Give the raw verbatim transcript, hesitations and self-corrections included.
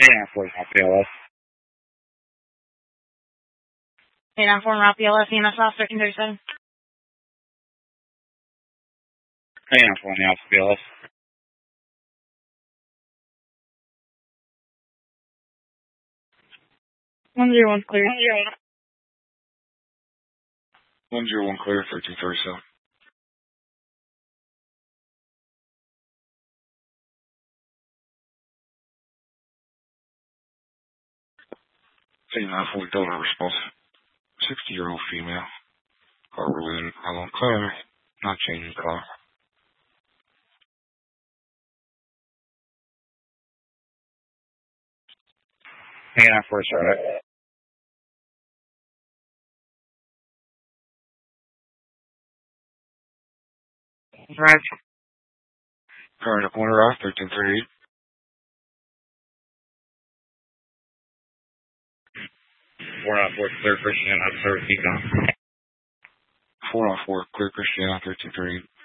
Yeah, for my P L S. eight nine four Route P L S, E M S off, thirteen thirty-seven. Yeah, for the P L S. one zero one clear. one zero one clear, thirteen thirty-seven. eight nine four Delta response. sixty-year-old female. Car related. Island clear. Not changing car. Yeah, for Charlotte. Right. Car in the corner off, thirteen thirty-eight. four on four, clear Christian, I'm sorry, Econ. four on four, clear Christian, thirteen thirty-eight.